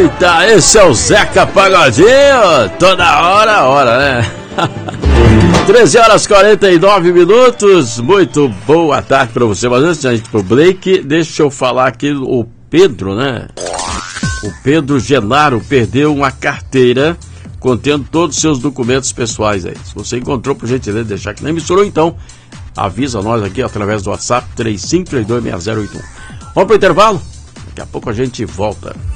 Eita, esse é o Zeca Pagodinho, toda hora, né? 13h49, muito boa tarde pra você. Mas antes de a gente ir pro break, deixa eu falar aqui o Pedro, né? O Pedro Genaro perdeu uma carteira contendo todos os seus documentos pessoais aí. Se você encontrou, por gentileza, deixar que nem misturou, então avisa nós aqui através do WhatsApp 35326081. Vamos pro intervalo? Daqui a pouco a gente volta.